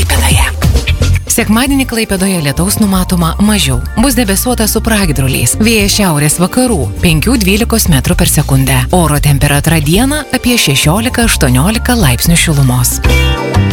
Klaipėdoje. Sekmadienį Klaipėdoje lietaus numatoma mažiau. Bus debesuota su pragiedruliais. Vėjas šiaurės vakarų 5–12 metrų per sekundę. Oro temperatūra dieną apie 16–18 laipsnių šilumos.